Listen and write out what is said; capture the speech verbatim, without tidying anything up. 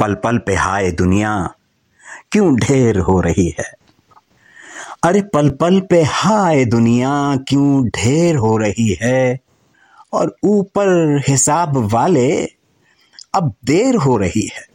पल पल पे हाय दुनिया क्यों ढेर हो रही है। अरे पल पल पे हाय दुनिया क्यों ढेर हो रही है, और ऊपर हिसाब वाले अब देर हो रही है।